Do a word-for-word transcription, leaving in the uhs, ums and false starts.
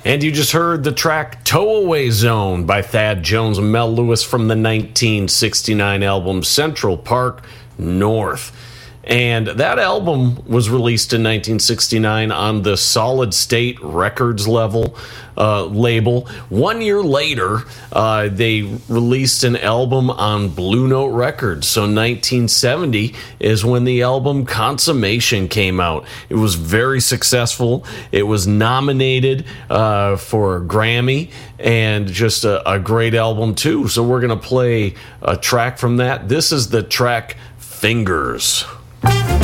And you just heard the track Tow Away Zone by Thad Jones and Mel Lewis from the nineteen sixty-nine album Central Park North. And that album was released in nineteen sixty-nine on the Solid State Records level uh, label. One year later, uh, they released an album on Blue Note Records. So nineteen seventy is when the album Consummation came out. It was very successful. It was nominated uh, for a Grammy, and just a, a great album too. So we're going to play a track from that. This is the track Fingers.